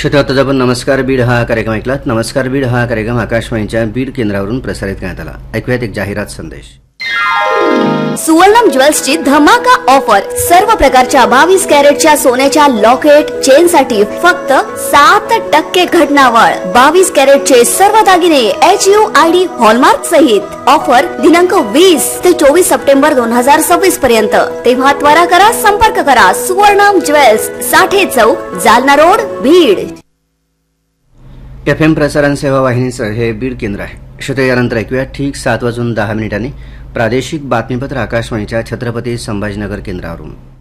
श्रोते आता आपण नमस्कार बीड हा कार्यक्रम ऐकलात. नमस्कार बीड हा कार्यक्रम आकाशवाणीच्या बीड केंद्रावरून प्रसारित करण्यात आला. ऐकूयात एक जाहिरात संदेश. सुवर्णम ज्वेल्सची धमाका ऑफर. सर्व प्रकारच्या 22 कॅरेटच्या सोन्याच्या लॉकेट चेन साठी फक्त 7% घटनावळ. 22 कॅरेटचे सर्व दागिने HUID हॉलमार्क सहित. ऑफर दिनांक 20 ते 24 सप्टेंबर 2026 पर्यंत. तेव्हा त्वरा करा, संपर्क करा. सुवर्णम ज्वेल्स, साठे चौक, जालना रोड, बीड. FM प्रसारण सेवा वाहिनीचं हे बीड केंद्र आहे. श्रोते यानंतर ऐकूया ठीक 7:10 प्रादेशिक बातमीपत्र आकाशवाणीच्या छत्रपती संभाजीनगर केंद्रावरून.